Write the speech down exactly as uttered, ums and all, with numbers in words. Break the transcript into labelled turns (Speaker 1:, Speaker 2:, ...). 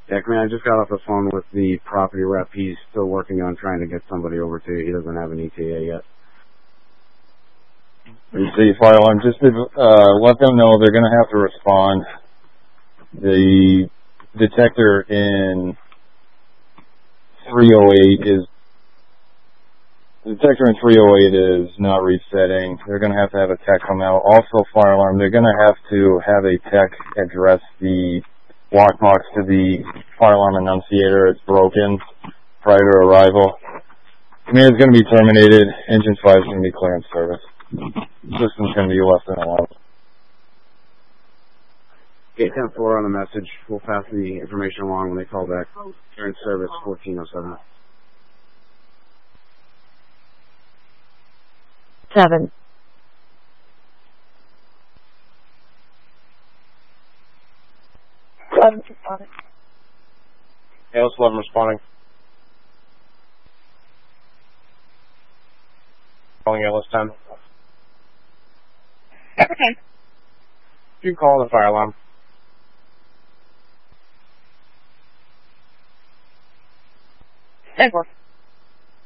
Speaker 1: Yeah, I mean, I just got off the phone with the property rep. He's still working on trying to get somebody over to you. He doesn't have an E T A yet.
Speaker 2: You see, fire alarm, just to, uh, let them know they're going to have to respond. The detector in three oh eight is, the detector in three oh eight is not resetting. They're going to have to have a tech come out. Also, fire alarm, they're going to have to have a tech address the lockbox to the fire alarm annunciator. It's broken prior to arrival. Command is going to be terminated. Engine five is going to be clearance service. System's going to be less than allowed.
Speaker 1: eight ten four on the message. We'll pass the information along when they call back. Clearance service fourteen oh seven.
Speaker 3: Seven. Eleven responding.
Speaker 4: A L S eleven responding. Calling A L S ten.
Speaker 3: Okay.
Speaker 4: You can call the fire alarm.
Speaker 3: ten four.